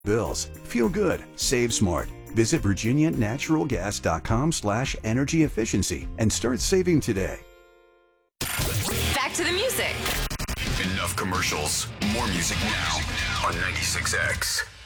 bills. Feel good. Save smart. Visit virginianaturalgas.com/energy efficiency and start saving today. Back to the music. Enough commercials. More music now on 96X.